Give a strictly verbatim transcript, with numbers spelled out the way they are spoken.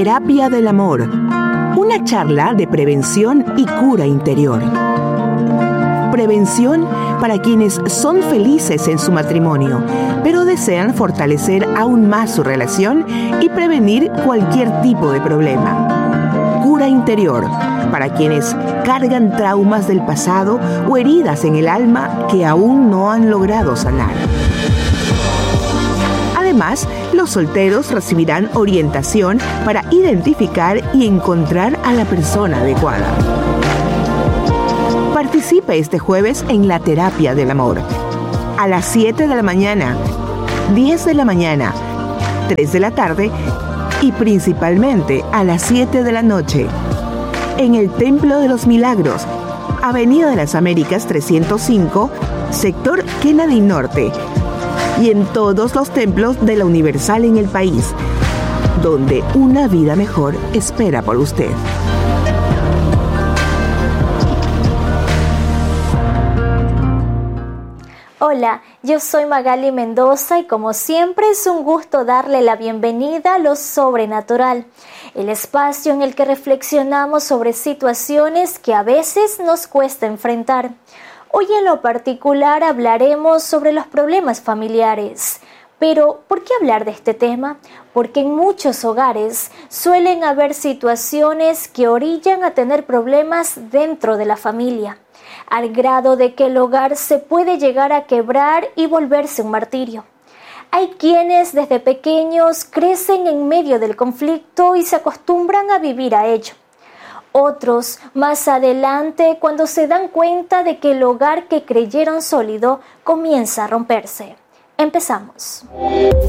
Terapia del amor, una charla de prevención y cura interior. Prevención para quienes son felices en su matrimonio, pero desean fortalecer aún más su relación y prevenir cualquier tipo de problema. Cura interior para quienes cargan traumas del pasado o heridas en el alma que aún no han logrado sanar. Además, los solteros recibirán orientación para identificar y encontrar a la persona adecuada. Participe este jueves en la Terapia del Amor. A las siete de la mañana, diez de la mañana, tres de la tarde y principalmente a las siete de la noche. En el Templo de los Milagros, Avenida de las Américas trescientos cinco, sector Kennedy Norte. Y en todos los templos de la Universal en el país, donde una vida mejor espera por usted. Hola, yo soy Magali Mendoza y como siempre es un gusto darle la bienvenida a Lo Sobrenatural, el espacio en el que reflexionamos sobre situaciones que a veces nos cuesta enfrentar. Hoy en lo particular hablaremos sobre los problemas familiares. Pero, ¿por qué hablar de este tema? Porque en muchos hogares suelen haber situaciones que orillan a tener problemas dentro de la familia, al grado de que el hogar se puede llegar a quebrar y volverse un martirio. Hay quienes desde pequeños crecen en medio del conflicto y se acostumbran a vivir a ello. Otros, más adelante, cuando se dan cuenta de que el hogar que creyeron sólido comienza a romperse. Empezamos.